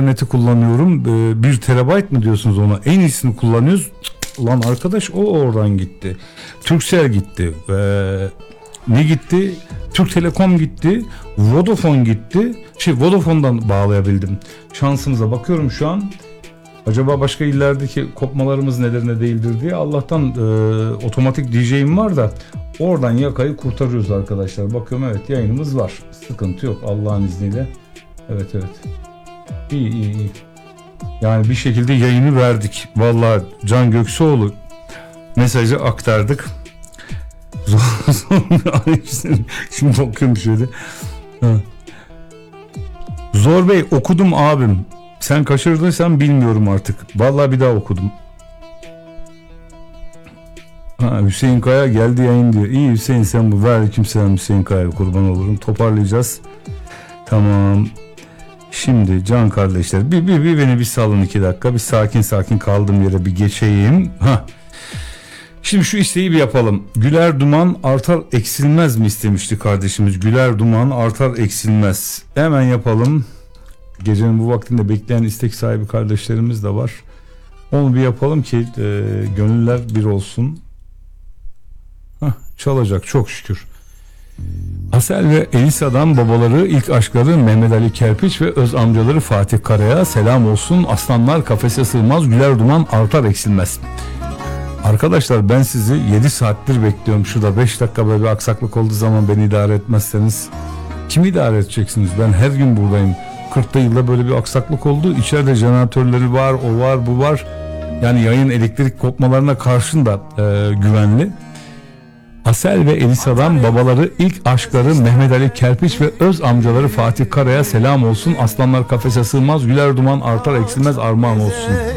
interneti kullanıyorum. 1 terabayt mı diyorsunuz ona? En iyisini kullanıyoruz. Ulan arkadaş o oradan gitti. Turkcell gitti. Ne gitti? Türk Telekom gitti. Vodafone gitti. Vodafone'dan bağlayabildim. Şansımıza bakıyorum şu an. Acaba başka illerdeki kopmalarımız nedir ne değildir diye. Allah'tan otomatik DJ'im var da oradan yakayı kurtarıyoruz arkadaşlar. Bakıyorum evet yayınımız var. Sıkıntı yok Allah'ın izniyle. Evet. İyi. Yani bir şekilde yayını verdik. Vallahi Can Göksuoğlu mesajı aktardık. Şimdi bakıyorum şöyle. Zor Bey okudum abim. Sen kaçırdıysan bilmiyorum artık. Vallahi bir daha okudum. Hüseyin Kaya geldi yayın diyor. İyi Hüseyin sen bu. Aleykümselam Hüseyin Kaya kurban olurum. Toparlayacağız. Tamam. Şimdi can kardeşler bir beni bir salın 2 dakika. Bir sakin kaldığım yere bir geçeyim. Şimdi şu isteği bir yapalım. Güler duman artar eksilmez mi istemişti kardeşimiz. Güler duman artar eksilmez. Hemen yapalım. Gecenin bu vaktinde bekleyen istek sahibi kardeşlerimiz de var. Onu bir yapalım ki gönüller bir olsun. Çalacak çok şükür. Asel ve Elisa'dan babaları, ilk aşkları Mehmet Ali Kerpiç ve öz amcaları Fatih Kara'ya selam olsun. Aslanlar kafese sığmaz, güler duman artar eksilmez. Arkadaşlar ben sizi 7 saattir bekliyorum. Şurada 5 dakika böyle bir aksaklık olduğu zaman beni idare etmezseniz kim idare edeceksiniz? Ben her gün buradayım. 40'ta yılda böyle bir aksaklık oldu. İçeride jeneratörleri var, o var, bu var. Yani yayın elektrik kopmalarına karşın da güvenli. Asel ve Elisa'dan babaları, ilk aşkları Mehmet Ali Kerpiç ve öz amcaları Fatih Kara'ya selam olsun. Aslanlar kafese sığmaz, güler duman artar eksilmez, armağan olsun.